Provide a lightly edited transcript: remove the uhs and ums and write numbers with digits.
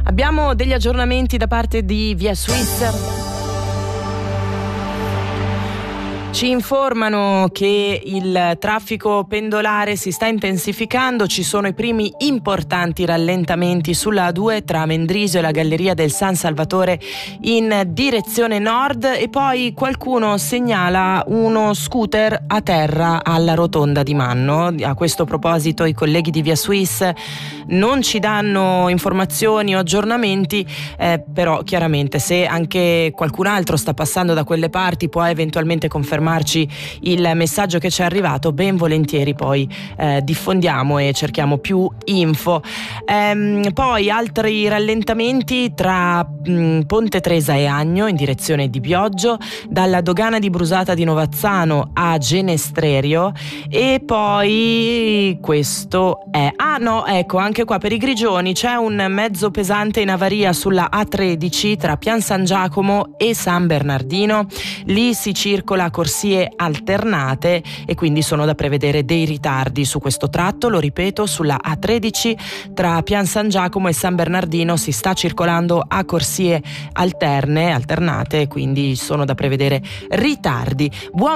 Abbiamo degli aggiornamenti da parte di Via Swiss. Ci informano che il traffico pendolare si sta intensificando, ci sono i primi importanti rallentamenti sulla A2 tra Mendrisio e la Galleria del San Salvatore in direzione nord, e poi qualcuno segnala uno scooter a terra alla rotonda di Manno. A questo proposito i colleghi di Via Swiss non ci danno informazioni o aggiornamenti, però chiaramente se anche qualcun altro sta passando da quelle parti può eventualmente confermarci il messaggio che ci è arrivato, ben volentieri poi diffondiamo e cerchiamo più info. Poi altri rallentamenti tra Ponte Tresa e Agno in direzione di Bioggio, dalla dogana di Brusata di Novazzano a Genestrerio, e poi questo è anche qua per i Grigioni c'è un mezzo pesante in avaria sulla A13 tra Pian San Giacomo e San Bernardino. Lì si circola a corsie alternate e quindi sono da prevedere dei ritardi su questo tratto. Lo ripeto, sulla A13 tra Pian San Giacomo e San Bernardino si sta circolando a corsie alternate, quindi sono da prevedere ritardi. Buon